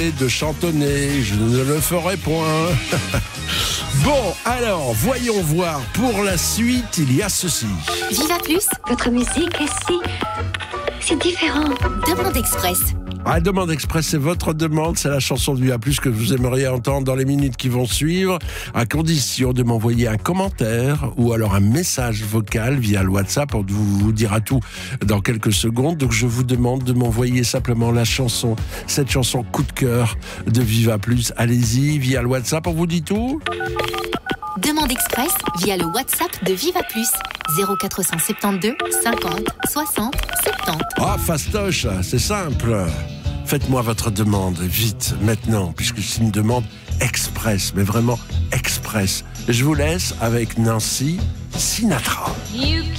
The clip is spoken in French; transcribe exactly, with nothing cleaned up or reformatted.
de chantonner, je ne le ferai point. Bon, alors, voyons voir. Pour la suite, il y a ceci. Viva Plus, Votre musique est si... si différente. Demande Express. Ah, Demande Express, c'est votre demande, c'est la chanson de Viva Plus que vous aimeriez entendre dans les minutes qui vont suivre, à condition de m'envoyer un commentaire ou alors un message vocal via le WhatsApp. On vous dira tout dans quelques secondes. Donc je vous demande de m'envoyer simplement la chanson, cette chanson coup de cœur de Viva Plus. Allez-y, via le WhatsApp, on vous dit tout. Demande Express via le WhatsApp de Viva Plus. zéro quatre cent soixante-douze cinquante soixante soixante. Ah, fastoche, c'est simple. Faites-moi votre demande, vite, maintenant, puisque c'est une demande express, mais vraiment express. Je vous laisse avec Nancy Sinatra. You